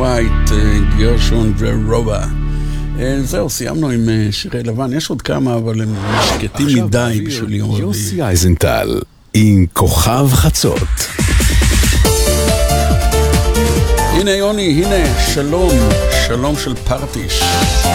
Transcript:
White, גרשון ורובה. זהו, סיימנו עם שירי לבן. יש עוד כמה, אבל הם שקטים מדי בשביל יום רביעי. יוסי אייזנטל עם כוכב חצות. הנה יוני, הנה שלום, שלום של פרטיש.